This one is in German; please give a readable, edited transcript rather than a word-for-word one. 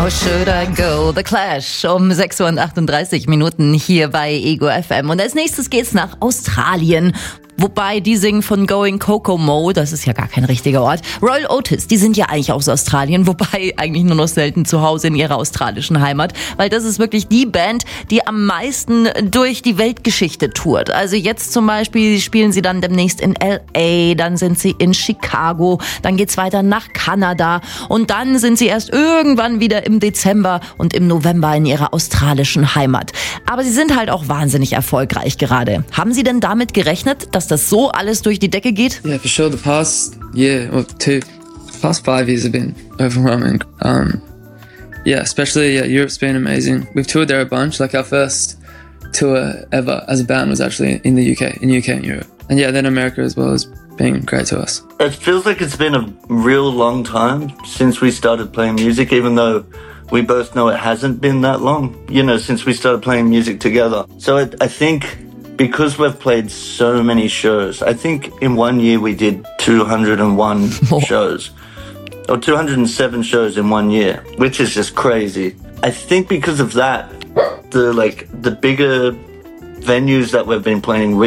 How should I go? The Clash um 6:38 Uhr hier bei Ego FM. Und als nächstes geht's nach Australien. Wobei, die singen von Going Kokomo, das ist ja gar kein richtiger Ort. Royal Otis, die sind ja eigentlich aus Australien, wobei eigentlich nur noch selten zu Hause in ihrer australischen Heimat. Weil das ist wirklich die Band, die am meisten durch die Weltgeschichte tourt. Also jetzt zum Beispiel spielen sie dann demnächst in L.A., dann sind sie in Chicago, dann geht's weiter nach Kanada und dann sind sie erst irgendwann wieder im Dezember und im November in ihrer australischen Heimat. Aber sie sind halt auch wahnsinnig erfolgreich gerade. Haben Sie denn damit gerechnet, dass das so alles durch die Decke geht? Yeah, for sure. The past year or two, past 5 years have been overwhelming. Especially Europe's been amazing. We've toured there a bunch. Like our first tour ever as a band was actually in the UK, and Europe. And then America as well has been great to us. It feels like it's been a real long time since we started playing music, even though we both know it hasn't been that long, since we started playing music together. So I think because we've played so many shows, I think in 1 year we did 201 shows. Or 207 shows in 1 year, which is just crazy. I think because of that, the bigger venues that we've been playing